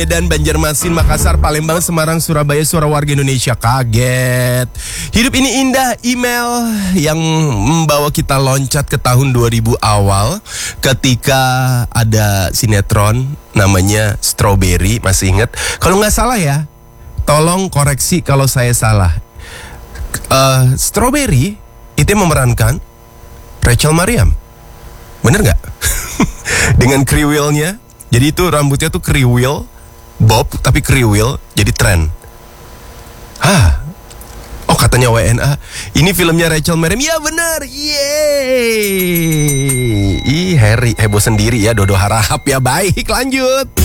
Dan Banjarmasin, Makassar, Palembang, Semarang, Surabaya, suara warga Indonesia kaget. Hidup ini indah, email yang membawa kita loncat ke tahun 2000 awal ketika ada sinetron namanya Strawberry, masih ingat? Kalau nggak salah ya, tolong koreksi kalau saya salah. Strawberry itu yang memerankan Rachel Mariam, bener nggak? Dengan kriwilnya, jadi itu rambutnya tuh kriwil bob tapi kriwil, jadi tren. Oh katanya WNA, ini filmnya Rachel Mariam. Ya benar, yeay. Harry heboh sendiri ya, Dodo harap ya. Baik, lanjut.